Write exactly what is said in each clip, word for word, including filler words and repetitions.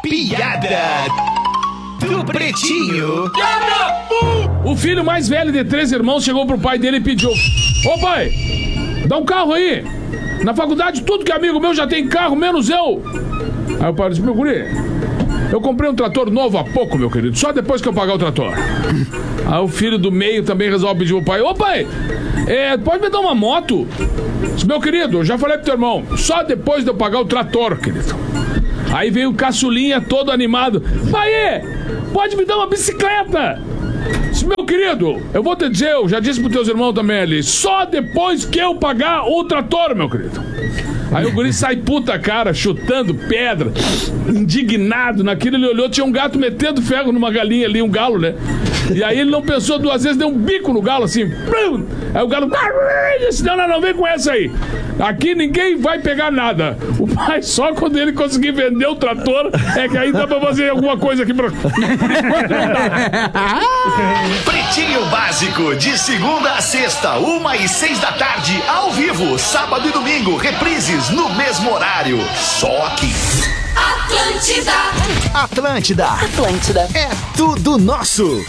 piada do Pretinho. O filho mais velho de três irmãos chegou pro pai dele e pediu: ô pai, dá um carro aí. Na faculdade tudo que é amigo meu já tem carro, menos eu. Aí o pai disse: meu guri, eu comprei um trator novo há pouco, meu querido, só depois que eu pagar o trator. Aí o filho do meio também resolve pedir pro pai: ô pai, é, pode me dar uma moto? Disse: meu querido, eu já falei pro teu irmão, só depois de eu pagar o trator, querido. Aí veio o caçulinha todo animado: pai, pode me dar uma bicicleta? Disse: meu querido, eu vou te dizer, eu já disse pros teus irmãos também ali, só depois que eu pagar o trator, meu querido. Aí o guri sai puta cara, chutando pedra, indignado naquilo. Ele olhou, tinha um gato metendo ferro numa galinha ali, um galo, né? E aí ele não pensou duas vezes, deu um bico no galo assim. Aí o galo disse: não, não, não, vem com essa aí. Aqui ninguém vai pegar nada. O pai, só quando ele conseguir vender o trator, é que aí dá pra fazer alguma coisa aqui pra... Pretinho Básico, de segunda a sexta, uma e seis da tarde, ao vivo, sábado e domingo, reprises no mesmo horário. Só aqui. Atlântida. Atlântida. Atlântida. É tudo nosso.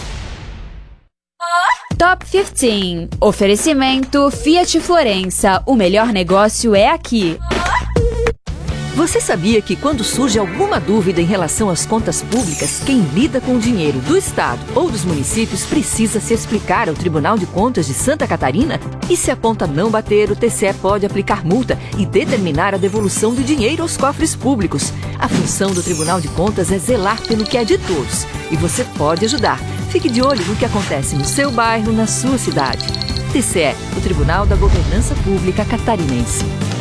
Top quinze. Oferecimento Fiat Florença. O melhor negócio é aqui. Você sabia que quando surge alguma dúvida em relação às contas públicas, quem lida com o dinheiro do Estado ou dos municípios precisa se explicar ao Tribunal de Contas de Santa Catarina? E se a conta não bater, o T C E pode aplicar multa e determinar a devolução do dinheiro aos cofres públicos. A função do Tribunal de Contas é zelar pelo que é de todos. E você pode ajudar. Fique de olho no que acontece no seu bairro, na sua cidade. T C E, o Tribunal da Governança Pública Catarinense.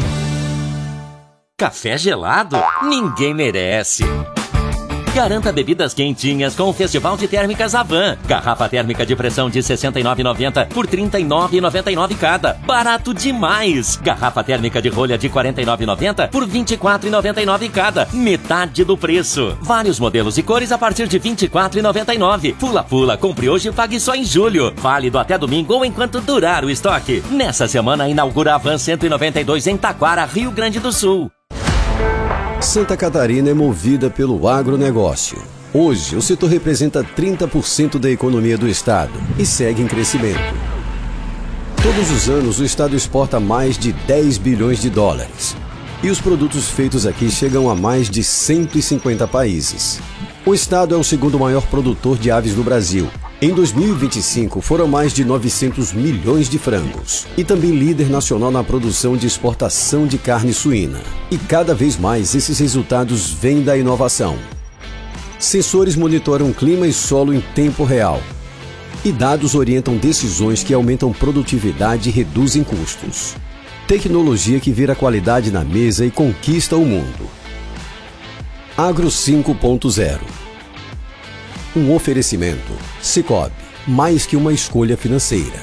Café gelado? Ninguém merece. Garanta bebidas quentinhas com o Festival de Térmicas Avan. Garrafa térmica de pressão de sessenta e nove reais e noventa centavos por trinta e nove reais e noventa e nove centavos cada. Barato demais! Garrafa térmica de rolha de quarenta e nove reais e noventa centavos por vinte e quatro reais e noventa e nove centavos cada. Metade do preço. Vários modelos e cores a partir de vinte e quatro reais e noventa e nove centavos. Pula pula, compre hoje e pague só em julho. Válido até domingo ou enquanto durar o estoque. Nessa semana inaugura a Avan cento e noventa e dois em Taquara, Rio Grande do Sul. Santa Catarina é movida pelo agronegócio. Hoje, o setor representa trinta por cento da economia do estado e segue em crescimento. Todos os anos, o estado exporta mais de dez bilhões de dólares. E os produtos feitos aqui chegam a mais de cento e cinquenta países. O estado é o segundo maior produtor de aves do Brasil. Em dois mil e vinte e cinco, foram mais de novecentos milhões de frangos. E também líder nacional na produção de exportação de carne suína. E cada vez mais esses resultados vêm da inovação. Sensores monitoram clima e solo em tempo real. E dados orientam decisões que aumentam produtividade e reduzem custos. Tecnologia que vira qualidade na mesa e conquista o mundo. Agro cinco ponto zero. Um oferecimento. Sicoob, mais que uma escolha financeira.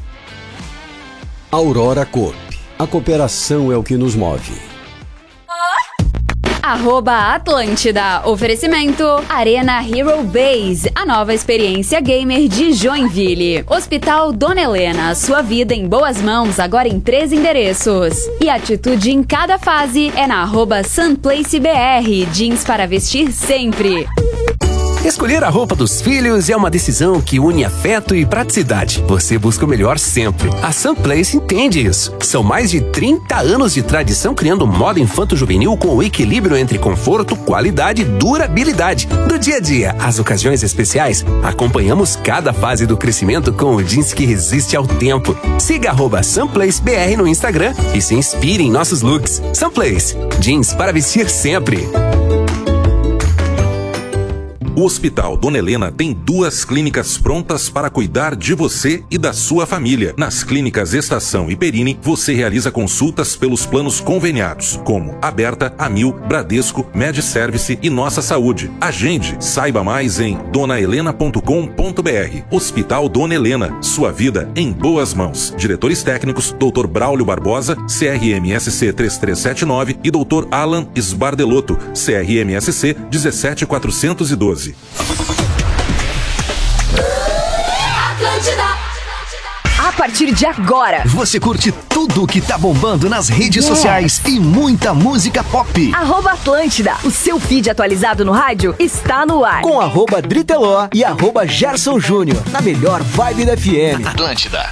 Aurora Coop. A cooperação é o que nos move. Arroba Atlântida. Oferecimento Arena Hero Base, a nova experiência gamer de Joinville. Hospital Dona Helena, sua vida em boas mãos, agora em três endereços. E atitude em cada fase é na arroba SunPlaceBR, jeans para vestir sempre. Escolher a roupa dos filhos é uma decisão que une afeto e praticidade. Você busca o melhor sempre. A Sunplace entende isso. São mais de trinta anos de tradição criando moda infanto-juvenil com o equilíbrio entre conforto, qualidade e durabilidade. Do dia a dia às ocasiões especiais, acompanhamos cada fase do crescimento com o jeans que resiste ao tempo. Siga arroba SunPlaceBR no Instagram e se inspire em nossos looks. Sunplace, jeans para vestir sempre. O Hospital Dona Helena tem duas clínicas prontas para cuidar de você e da sua família. Nas clínicas Estação e Perini, você realiza consultas pelos planos conveniados, como Aberta, Amil, Bradesco, MedService e Nossa Saúde. Agende, saiba mais em dona helena ponto com ponto br. Hospital Dona Helena, sua vida em boas mãos. Diretores técnicos, doutor Braulio Barbosa, C R M S C três três sete nove e doutor Alan Sbardelotto, C R M S C um sete quatrocentos e doze. partir de agora. Você curte tudo o que tá bombando nas redes yes. sociais e muita música pop. Arroba Atlântida, o seu feed atualizado no rádio está no ar. Com arroba Driteló e arroba Gerson Júnior, na melhor vibe da F M. Atlântida.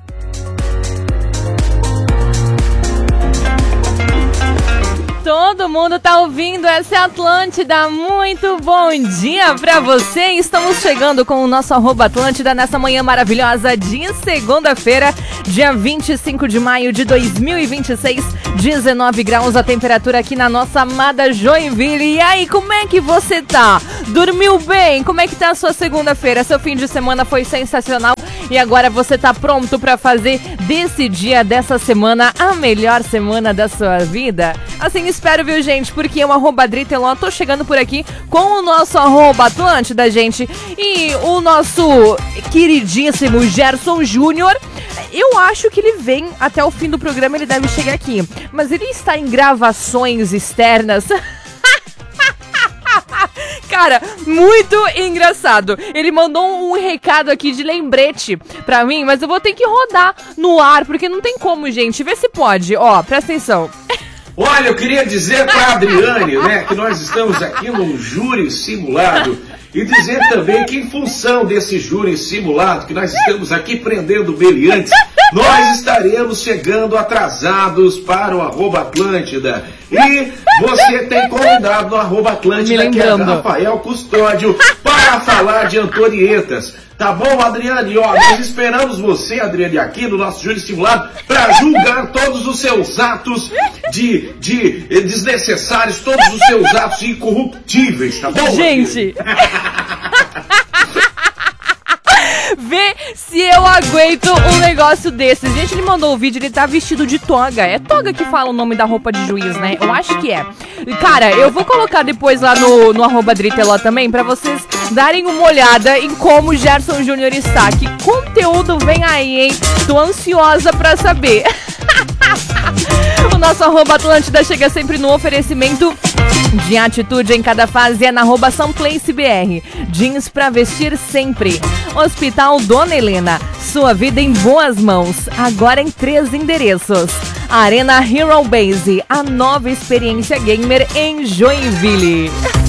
Todo mundo tá ouvindo, essa é a Atlântida, muito bom dia pra você. Estamos chegando com o nosso arroba Atlântida nessa manhã maravilhosa de segunda-feira, dia vinte e cinco de maio de dois mil e vinte e seis, dezenove graus a temperatura aqui na nossa amada Joinville. E aí, como é que você tá? Dormiu bem? Como é que tá a sua segunda-feira? Seu fim de semana foi sensacional e agora você tá pronto pra fazer desse dia, dessa semana, a melhor semana da sua vida? Assim espero, viu, gente? Porque eu, arroba Driteló, tô chegando por aqui com o nosso arroba Atlântida, gente. E o nosso queridíssimo Gerson Júnior, eu acho que ele vem até o fim do programa, ele deve chegar aqui. Mas ele está em gravações externas. Cara, muito engraçado. Ele mandou um recado aqui de lembrete pra mim, mas eu vou ter que rodar no ar, porque não tem como, gente. Vê se pode. Ó, presta atenção. Olha, eu queria dizer pra Adriane, né, que nós estamos aqui num júri simulado. E dizer também que em função desse júri simulado, que nós estamos aqui prendendo meliantes, nós estaremos chegando atrasados para o arroba Atlântida. E você tem convidado no arroba Atlântida, que é Rafael Custódio, para falar de Antorietas. Tá bom, Adriane? Ó, nós esperamos você, Adriane, aqui no nosso júri simulado para julgar todos os seus atos de, de eh, desnecessários, todos os seus atos incorruptíveis, tá bom? Gente! Vê se eu aguento um negócio desses. Gente, ele mandou o vídeo, ele tá vestido de toga. É toga que fala o nome da roupa de juiz, né? Eu acho que é. Cara, eu vou colocar depois lá no, no arroba Driteló também, pra vocês darem uma olhada em como o Gerson Júnior está. Que conteúdo vem aí, hein? Tô ansiosa pra saber. O nosso arroba Atlântida chega sempre no oferecimento de atitude em cada fase, é na arroba SunPlaceBR. Jeans pra vestir sempre. Hospital Dona Helena, sua vida em boas mãos, agora em três endereços. Arena Hero Base, a nova experiência gamer em Joinville.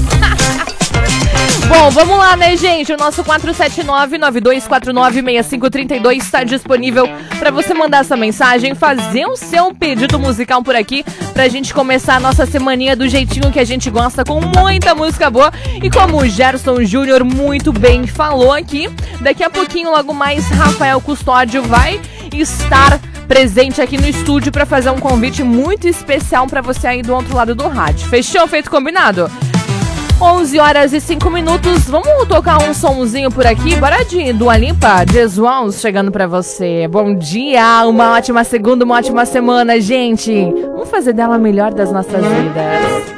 Bom, vamos lá, né, gente? O nosso quatro sete nove, nove dois quatro nove, seis cinco três dois está disponível para você mandar essa mensagem, fazer o seu pedido musical por aqui, pra gente começar a nossa semaninha do jeitinho que a gente gosta, com muita música boa. E como o Gerson Júnior muito bem falou aqui, daqui a pouquinho, logo mais, Rafael Custódio vai estar presente aqui no estúdio para fazer um convite muito especial para você aí do outro lado do rádio. Fechou? Feito combinado? onze horas e cinco minutos, vamos tocar um somzinho por aqui, bora de Dua Lipa, Just Once chegando pra você. Bom dia, uma ótima segunda, uma ótima semana, gente. Vamos fazer dela a melhor das nossas vidas.